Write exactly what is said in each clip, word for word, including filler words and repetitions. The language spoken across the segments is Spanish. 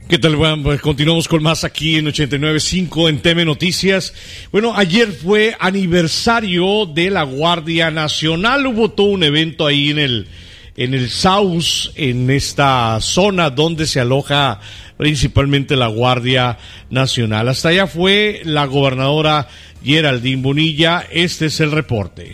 ¿Qué tal? Bueno, pues continuamos con más aquí en ochenta y nueve punto cinco en T M Noticias. Bueno, ayer fue aniversario de la Guardia Nacional. Hubo todo un evento ahí en el, en el Saus, en esta zona donde se aloja principalmente la Guardia Nacional. Hasta allá fue la gobernadora Geraldine Bonilla. Este es el reporte.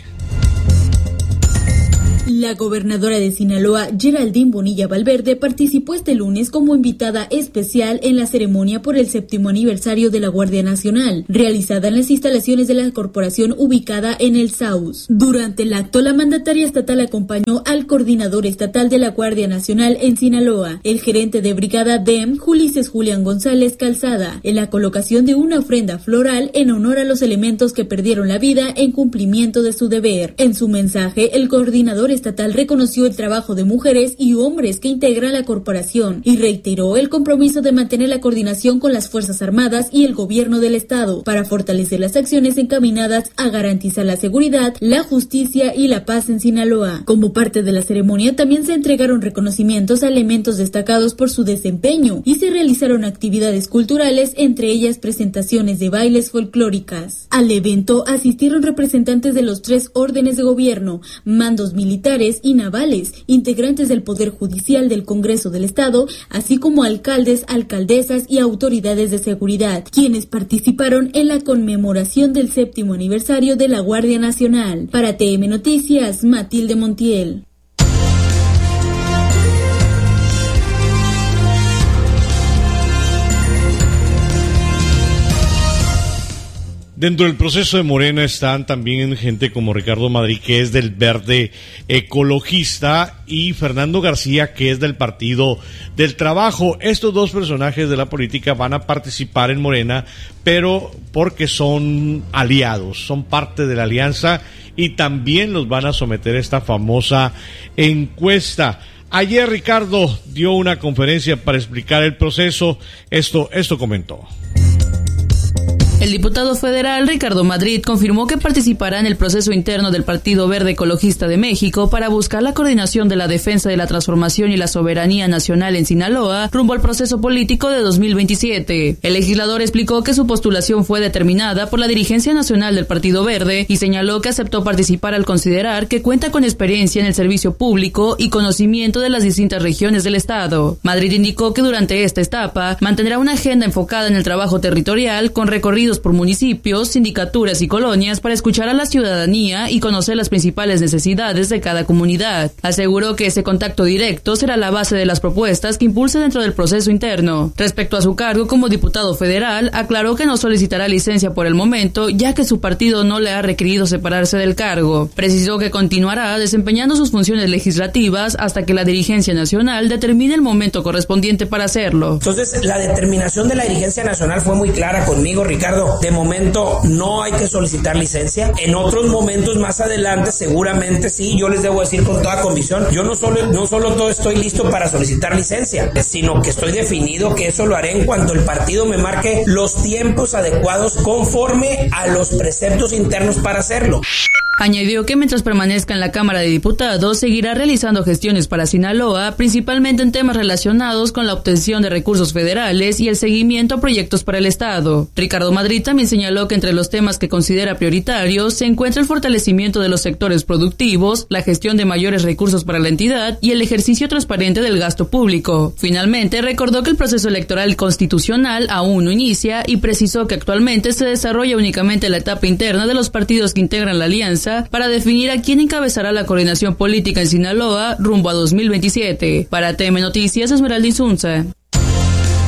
La gobernadora de Sinaloa, Geraldine Bonilla Valverde, participó este lunes como invitada especial en la ceremonia por el séptimo aniversario de la Guardia Nacional, realizada en las instalaciones de la corporación ubicada en el Saus. Durante el acto, la mandataria estatal acompañó al coordinador estatal de la Guardia Nacional en Sinaloa, el gerente de brigada D E M, Ulises Julián González Calzada, en la colocación de una ofrenda floral en honor a los elementos que perdieron la vida en cumplimiento de su deber. En su mensaje, el coordinador estatal reconoció el trabajo de mujeres y hombres que integran la corporación y reiteró el compromiso de mantener la coordinación con las Fuerzas Armadas y el gobierno del estado para fortalecer las acciones encaminadas a garantizar la seguridad, la justicia y la paz en Sinaloa. Como parte de la ceremonia también se entregaron reconocimientos a elementos destacados por su desempeño y se realizaron actividades culturales, entre ellas presentaciones de bailes folclóricas. Al evento asistieron representantes de los tres órdenes de gobierno, mandos militares y navales, integrantes del Poder Judicial del Congreso del Estado, así como alcaldes, alcaldesas y autoridades de seguridad, quienes participaron en la conmemoración del séptimo aniversario de la Guardia Nacional. Para T M Noticias, Matilde Montiel. Dentro del proceso de Morena están también gente como Ricardo Madrid, que es del Verde Ecologista, y Fernando García, que es del Partido del Trabajo. Estos dos personajes de la política van a participar en Morena, pero porque son aliados, son parte de la alianza y también los van a someter a esta famosa encuesta. Ayer Ricardo dio una conferencia para explicar el proceso. Esto, esto comentó. El diputado federal Ricardo Madrid confirmó que participará en el proceso interno del Partido Verde Ecologista de México para buscar la coordinación de la defensa de la transformación y la soberanía nacional en Sinaloa rumbo al proceso político de dos mil veintisiete. El legislador explicó que su postulación fue determinada por la dirigencia nacional del Partido Verde y señaló que aceptó participar al considerar que cuenta con experiencia en el servicio público y conocimiento de las distintas regiones del estado. Madrid indicó que durante esta etapa mantendrá una agenda enfocada en el trabajo territorial con recorridos por municipios, sindicaturas y colonias para escuchar a la ciudadanía y conocer las principales necesidades de cada comunidad. Aseguró que ese contacto directo será la base de las propuestas que impulse dentro del proceso interno. Respecto a su cargo como diputado federal, aclaró que no solicitará licencia por el momento, ya que su partido no le ha requerido separarse del cargo. Precisó que continuará desempeñando sus funciones legislativas hasta que la dirigencia nacional determine el momento correspondiente para hacerlo. Entonces, la determinación de la dirigencia nacional fue muy clara conmigo, Ricardo. De momento no hay que solicitar licencia. En otros momentos más adelante seguramente sí, yo les debo decir con toda convicción, yo no solo, no solo todo estoy listo para solicitar licencia, sino que estoy definido que eso lo haré en cuanto el partido me marque los tiempos adecuados conforme a los preceptos internos para hacerlo. Añadió que mientras permanezca en la Cámara de Diputados seguirá realizando gestiones para Sinaloa, principalmente en temas relacionados con la obtención de recursos federales y el seguimiento a proyectos para el Estado. Ricardo Madrid también señaló que entre los temas que considera prioritarios se encuentra el fortalecimiento de los sectores productivos, la gestión de mayores recursos para la entidad y el ejercicio transparente del gasto público. Finalmente, recordó que el proceso electoral constitucional aún no inicia y precisó que actualmente se desarrolla únicamente la etapa interna de los partidos que integran la alianza para definir a quién encabezará la coordinación política en Sinaloa rumbo a dos mil veintisiete. Para T M Noticias, Esmeralda Insunza.